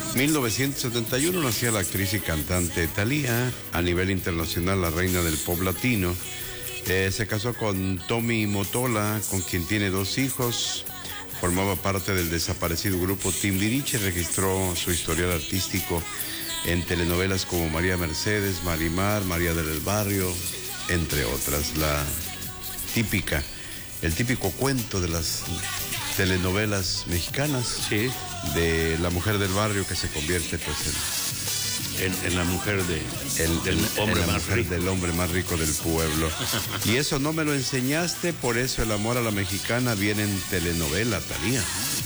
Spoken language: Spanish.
1971 nacía la actriz y cantante Thalía, a nivel internacional la reina del pop latino. Se casó con Tommy Motola, con quien tiene 2 hijos. Formaba parte del desaparecido grupo Timbiriche, registró su historial artístico en telenovelas como María Mercedes, Marimar, María del Barrio, entre otras. El típico cuento de las telenovelas mexicanas, sí, de la mujer del barrio que se convierte pues en la mujer del hombre más rico del pueblo. Y eso no me lo enseñaste, por eso el amor a la mexicana viene en telenovela, Thalía.